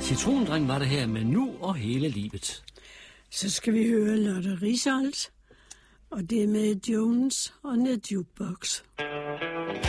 Citrondreng var det her med nu og hele livet. Så skal vi høre Lotte Risholdt, og det er med Jones og The Jukebox.